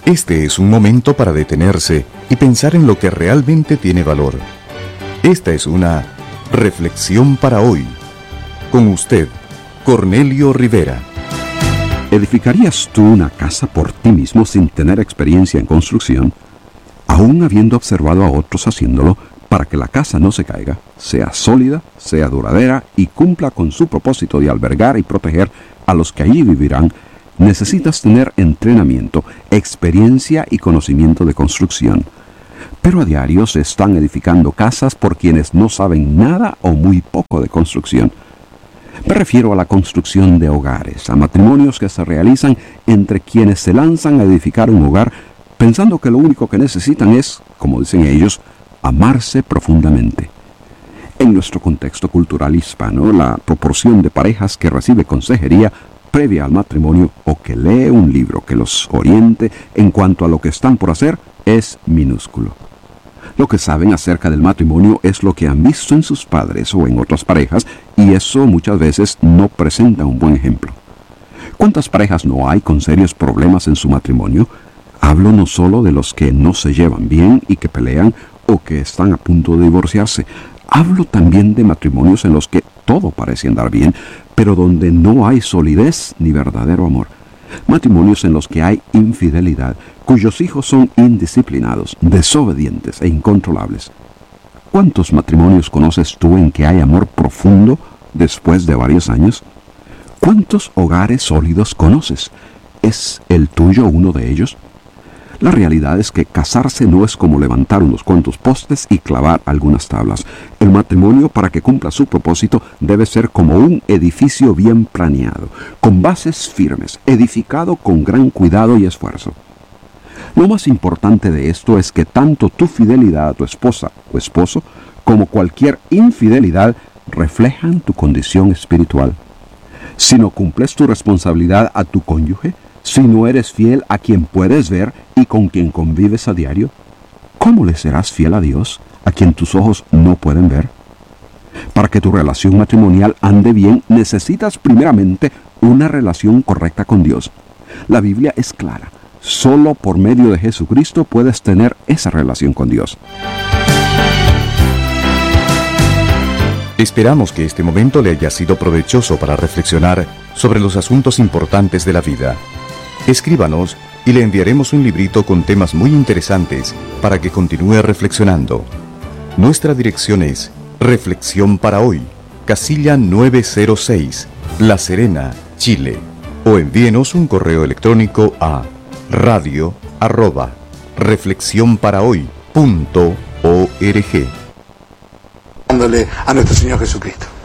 Este es un momento para detenerse y pensar en lo que realmente tiene valor. Esta es una reflexión para hoy. Con usted, Cornelio Rivera. ¿Edificarías tú una casa por ti mismo sin tener experiencia en construcción, aún habiendo observado a otros haciéndolo, para que la casa no se caiga, sea sólida, sea duradera y cumpla con su propósito de albergar y proteger a los que allí vivirán? Necesitas tener entrenamiento, experiencia y conocimiento de construcción. Pero a diario se están edificando casas por quienes no saben nada o muy poco de construcción. Me refiero a la construcción de hogares, a matrimonios que se realizan entre quienes se lanzan a edificar un hogar pensando que lo único que necesitan es, como dicen ellos, amarse profundamente. En nuestro contexto cultural hispano, la proporción de parejas que recibe consejería previa al matrimonio o que lee un libro que los oriente en cuanto a lo que están por hacer es minúsculo. Lo que saben acerca del matrimonio es lo que han visto en sus padres o en otras parejas, y eso muchas veces no presenta un buen ejemplo. ¿Cuántas parejas no hay con serios problemas en su matrimonio? Hablo no solo de los que no se llevan bien y que pelean o que están a punto de divorciarse. Hablo también de matrimonios en los que todo parece andar bien, pero donde no hay solidez ni verdadero amor. Matrimonios en los que hay infidelidad, cuyos hijos son indisciplinados, desobedientes e incontrolables. ¿Cuántos matrimonios conoces tú en que hay amor profundo después de varios años? ¿Cuántos hogares sólidos conoces? ¿Es el tuyo uno de ellos? La realidad es que casarse no es como levantar unos cuantos postes y clavar algunas tablas. El matrimonio, para que cumpla su propósito, debe ser como un edificio bien planeado, con bases firmes, edificado con gran cuidado y esfuerzo. Lo más importante de esto es que tanto tu fidelidad a tu esposa o esposo, como cualquier infidelidad, reflejan tu condición espiritual. Si no cumples tu responsabilidad a tu cónyuge, si no eres fiel a quien puedes ver y con quien convives a diario, ¿cómo le serás fiel a Dios, a quien tus ojos no pueden ver? Para que tu relación matrimonial ande bien, necesitas primeramente una relación correcta con Dios. La Biblia es clara. Solo por medio de Jesucristo puedes tener esa relación con Dios. Esperamos que este momento le haya sido provechoso para reflexionar sobre los asuntos importantes de la vida. Escríbanos y le enviaremos un librito con temas muy interesantes para que continúe reflexionando. Nuestra dirección es Reflexión para Hoy, casilla 906, La Serena, Chile. O envíenos un correo electrónico a radio@reflexionparahoy.org. Dándole a nuestro Señor Jesucristo.